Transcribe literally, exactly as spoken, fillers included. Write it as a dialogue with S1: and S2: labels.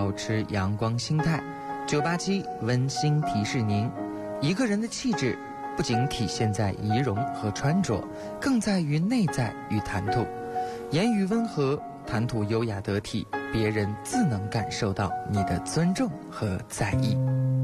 S1: 保持阳光心态。九八七温馨提示您，一个人的气质不仅体现在仪容和穿着，更在于内在与谈吐。言语温和，谈吐优雅得体，别人自能感受到你的尊重和在意。